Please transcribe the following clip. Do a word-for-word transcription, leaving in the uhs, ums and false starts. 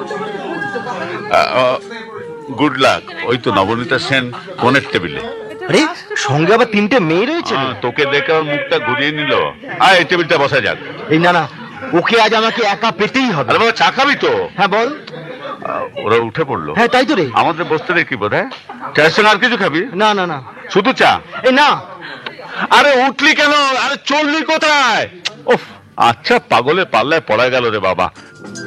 Good luck. ওই তো নবনীতা সেন কোনের টেবিলে। আরে সঙ্গে আবার তিনটে মেয়ে রয়েছে। তোকে দেখে ওর মুখটা ঘুরিয়ে নিল। আয় এই টেবিলটা বসা যাক। এই না না, ওকে আজ আমাকে একা পেতেই হবে। আরে বাবা, চা খাবি তো? হ্যাঁ বল। ওরা উঠে পড়লো। হ্যাঁ তাই তো রে। আমাদের বসতে দেখি বোধ হয়। চায়ের সঙ্গে আর কিছু খাবি? না না না, শুধু চা? এই না। আরে উঠলি কেন? আরে চললি কোথায়? ওফ, আচ্ছা পাগলে পাল্লায় পড়া গেল রে বাবা।